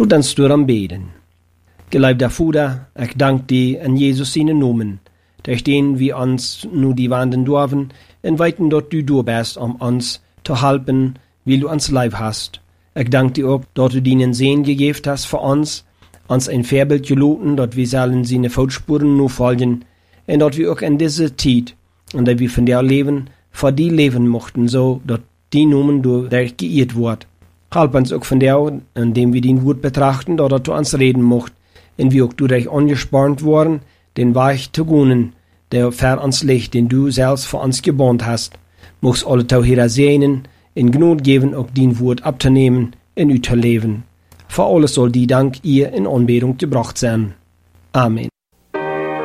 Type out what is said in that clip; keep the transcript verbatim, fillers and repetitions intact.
Laat ons daarom beden. Geliefde Vader, ik dank dir in Jesus seinen Namen, durch den wir uns nu die wandern dürfen und weiten dort du du bist, um uns zu helfen, wie du uns lieb hast. Ich danke dir auch, dass du deinen Sehen gegeben hast für uns, uns ein Vorbild gelassen, dass wir sollen seine Fußspuren nur folgen, und dass wir auch in dieser Zeit, in der wir von dir leben, für die leben mochten, so, dass die Namen durch geehrt wird. Halb uns auch von dir, indem wir dein Wort betrachten, dass du uns reden mocht, und wir auch durch angespornt worden, den Weg zu gehen, der für uns liegt, den du selbst für uns gebahnt hast. Mochst alle Tauhira segnen, in Gnade geben, auch dein Wort abzunehmen, in u zu leben. Für alles soll die Dank ihr in Anbetung gebracht sein. Amen.